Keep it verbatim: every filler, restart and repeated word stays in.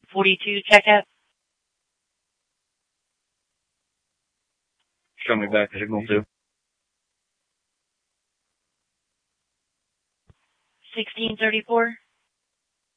forty-two, check out. Show me back signal two. sixteen thirty-four.